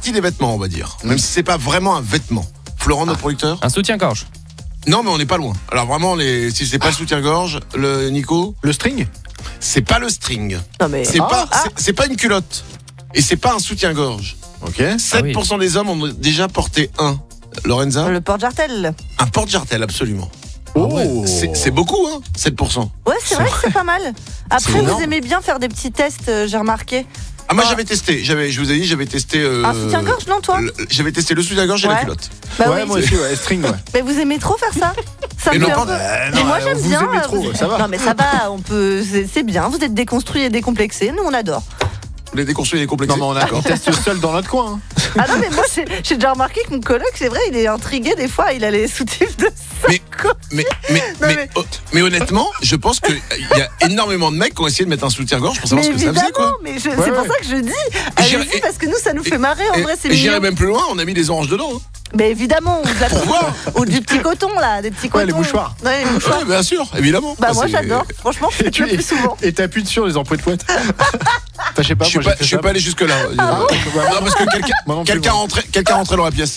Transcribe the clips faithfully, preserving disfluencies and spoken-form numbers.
partie des vêtements, on va dire. Même si c'est pas vraiment un vêtement. Florent, notre producteur. Un soutien-gorge. Non, mais on n'est pas loin. Alors vraiment, les... si c'est pas le soutien-gorge, le Nico. Le string. C'est pas le string. Non mais. C'est Ah, pas, ah. c'est, c'est pas une culotte. Et c'est pas un soutien-gorge. Ok. sept pour cent des hommes ont déjà porté un. Lorenza. Le porte-jartel. Un porte-jartel, absolument. Oh. C'est, c'est beaucoup, hein, sept pour cent. Ouais, c'est vrai que c'est pas mal. Après, C'est vous énorme. aimez bien faire des petits tests, euh, j'ai remarqué. Ah, moi Ah. j'avais testé. J'avais, je vous ai dit, j'avais testé. Euh, Un soutien-gorge, non, toi le- J'avais testé le soutien-gorge et la Ouais. culotte. Bah ouais, oui. moi aussi, ouais, string, ouais. Mais vous aimez trop faire ça. Ça Et me non, fait un pas- peu- Euh, Mais non, moi euh, j'aime vous bien. aimez euh, trop, vous- ça va. Non mais ça va, on peut. C'est, c'est bien. Vous êtes déconstruit et décomplexé. Nous on adore. Les déconstruits et les complexés. Non, mais on, a, on teste seul dans notre coin. hein. Ah non mais moi j'ai, j'ai déjà remarqué que mon coloc, c'est vrai, il est intrigué des fois. Il a les soutifs de ça. Mais, mais, mais, Non, mais, mais- oh, mais honnêtement, je pense qu'il y a énormément de mecs qui ont essayé de mettre un soutien-gorge pour savoir Mais ce que ça évidemment, faisait, quoi. mais je- Ouais, c'est pour ouais. ça que je dis. J'irai- Allez-y et- parce que nous ça nous fait marrer. En Et- vrai c'est et j'irai mignon. même plus loin, on a mis des oranges dedans. Hein. Mais évidemment, ou, de la- Pour voir. ou du petit coton là, des petits cotons. Ouais, les mouchoirs. Ouais, les mouchoirs. Ouais, bien sûr, évidemment. Bah Ça, moi c'est- j'adore. Franchement, Et faites-le tu- plus souvent. Et t'appuies dessus les emplois de fouette. Enfin, je sais pas, Je suis moi, pas, j'ai fait je suis ça. pas allé jusque là. Ah bon non, parce que quelqu'un, Moi non plus, quelqu'un moi. rentrait, quelqu'un rentrait dans la pièce.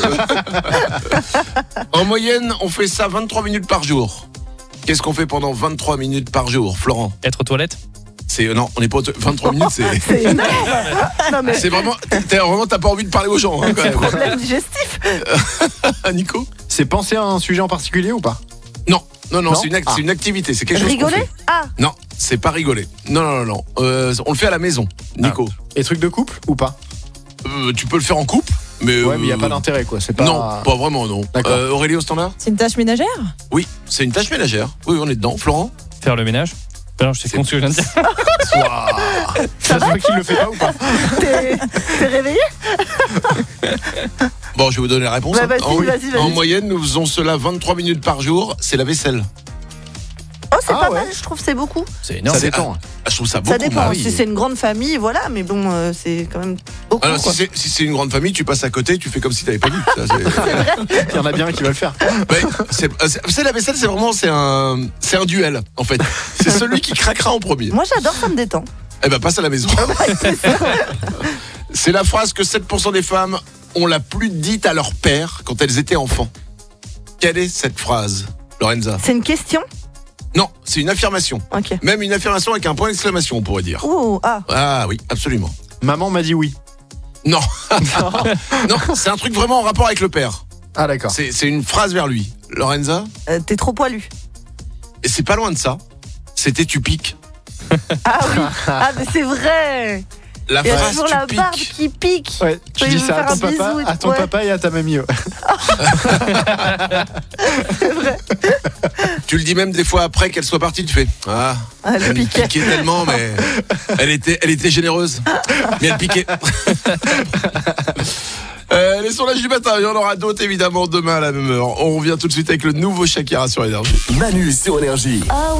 En moyenne, on fait ça vingt-trois minutes par jour. Qu'est-ce qu'on fait pendant vingt-trois minutes par jour, Florent? Être aux toilettes. C'est non, on n'est pas au- vingt-trois minutes, c'est. C'est énorme. Non mais C'est vraiment, t'as vraiment, t'as pas envie de parler aux gens, hein, quand même. problème digestif. Nico? C'est penser à un sujet en particulier ou pas? Non, non, non, Non c'est une, act- Ah. c'est une activité, c'est quelque chose qu'on Rigoler fait. Ah, Non, c'est pas rigoler. Non, non, non, non. Euh, on le fait à la maison, Nico. Et trucs de couple ou pas? Euh, tu peux le faire en couple, mais. Ouais, mais il y a euh, pas d'intérêt quoi. C'est pas. Non, pas vraiment, non. D'accord. Euh, Aurélie au standard? C'est une tâche ménagère? Oui, c'est une tâche ménagère. Oui, on est dedans. Florent? Faire le ménage. Alors, je sais C'est- con ce que je viens de dire. Ça se fait qu'il le fait pas ou pas? t'es, t'es réveillé? Bon, je vais vous donner la réponse. Bah, hein. vas-y, en, vas-y, vas-y. en moyenne, nous faisons cela vingt-trois minutes par jour. C'est la vaisselle. Oh, c'est Ah pas ouais. mal, je trouve, c'est beaucoup. C'est énorme. Ça dépend. Ah, je trouve ça beaucoup. Ça dépend. bah oui. Si c'est une grande famille, voilà, mais bon, euh, c'est quand même beaucoup. Alors, si quoi. c'est, si c'est une grande famille, tu passes à côté, tu fais comme si t'avais pas dit. Ça, c'est- Il y en a bien un qui va le faire. Mais c'est, c'est, vous savez, la vaisselle, c'est vraiment c'est un, c'est un duel, en fait. C'est celui qui craquera en premier. Moi, j'adore, ça me détend. Eh ben, passe à la maison. C'est la phrase que sept pour cent des femmes ont la plus dite à leur père quand elles étaient enfants. Quelle est cette phrase, Lorenza? C'est une question? Non, c'est une affirmation. Ok. Même une affirmation avec un point d'exclamation, on pourrait dire. Ouh, ah. Ah oui, absolument. Maman m'a dit oui. Non. Non, c'est un truc vraiment en rapport avec le père. Ah d'accord. C'est, c'est une phrase vers lui. Lorenza? Euh, t'es trop poilu. Et c'est pas loin de ça. C'était tu piques. Ah oui. Ah, mais c'est vrai. La Il y a phrase toujours tu la piques. barbe qui pique. Ouais, tu Ouais, dis il veut ça à faire ton un papa, bisou et à tout, ton ouais. papa et à ta mamie. ouais. Tu le dis même des fois après qu'elle soit partie, tu fais ah, Ah, elle elle me piquait. piquait tellement, mais elle était, elle était généreuse, mais elle piquait. Euh, les sondages du matin, il y en aura d'autres évidemment demain à la même heure. On revient tout de suite avec le nouveau Shakira sur Énergie. Manu sur Énergie. Ah